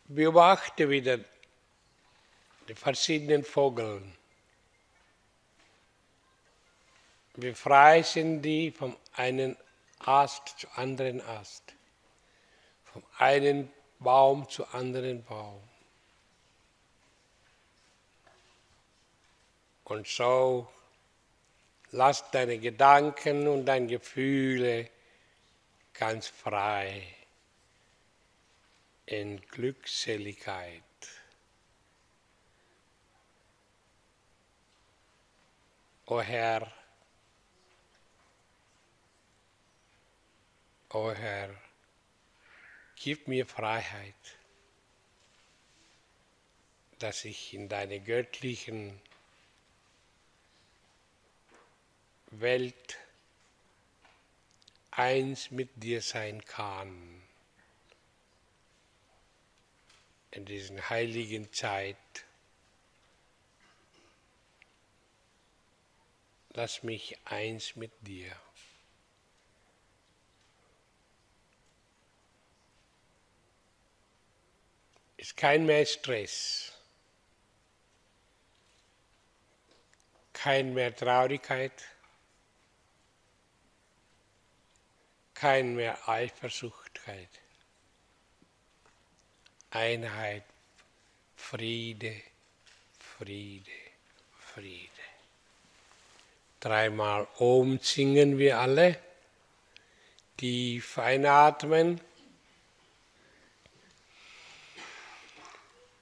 Beobachte wieder die verschiedenen Vögel. Wie frei sind die vom einen Ast zu anderen Ast, vom einen Baum zu anderen Baum. Und so lass deine Gedanken und deine Gefühle ganz frei in Glückseligkeit. O Herr, gib mir Freiheit, dass ich in deiner göttlichen Welt eins mit dir sein kann. In dieser heiligen Zeit. Lass mich eins mit dir. Ist kein mehr Stress, kein mehr Traurigkeit, kein mehr Eifersuchtkeit. Einheit, Friede, Friede, Friede. Dreimal Om singen wir alle, tief einatmen.